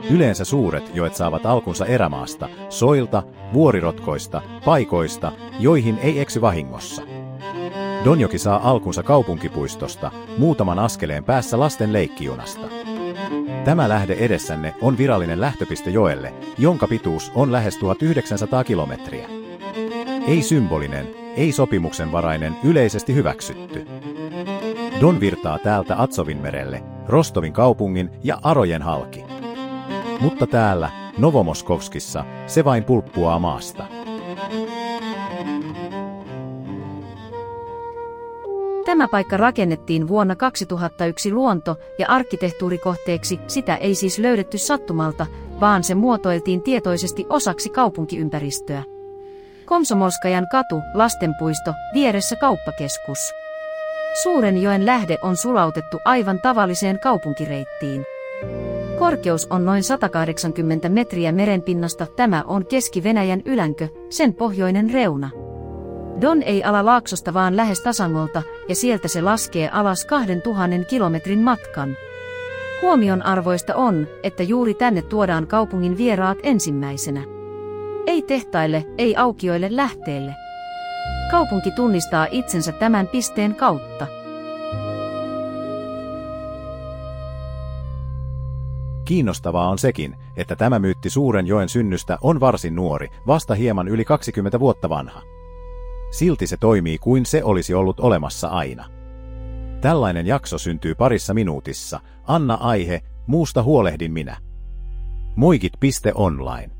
Yleensä suuret joet saavat alkunsa erämaasta, soilta, vuorirotkoista, paikoista, joihin ei eksy vahingossa. Donjoki saa alkunsa kaupunkipuistosta, muutaman askeleen päässä lasten leikkijunasta. Tämä lähde edessänne on virallinen lähtöpiste joelle, jonka pituus on lähes 1900 kilometriä. Ei symbolinen, ei sopimuksenvarainen, yleisesti hyväksytty. Don virtaa täältä Atsovinmerelle, Rostovin kaupungin ja Arojen halki. Mutta täällä, Novomoskovskissa, se vain pulppuaa maasta. Tämä paikka rakennettiin vuonna 2001 luonto- ja arkkitehtuurikohteeksi, sitä ei siis löydetty sattumalta, vaan se muotoiltiin tietoisesti osaksi kaupunkiympäristöä. Komsomolskajan katu, lastenpuisto, vieressä kauppakeskus. Suurenjoen lähde on sulautettu aivan tavalliseen kaupunkireittiin. Korkeus on noin 180 metriä merenpinnasta, tämä on Keski-Venäjän ylänkö, sen pohjoinen reuna. Don ei ala laaksosta vaan lähes tasangolta, ja sieltä se laskee alas 2000 kilometrin matkan. Huomionarvoista on, että juuri tänne tuodaan kaupungin vieraat ensimmäisenä. Ei tehtaille, ei aukioille lähteelle. Kaupunki tunnistaa itsensä tämän pisteen kautta. Kiinnostavaa on sekin, että tämä myytti Suuren joen synnystä on varsin nuori, vasta hieman yli 20 vuotta vanha. Silti se toimii kuin se olisi ollut olemassa aina. Tällainen jakso syntyy parissa minuutissa. Anna aihe, muusta huolehdin minä. Moikit.online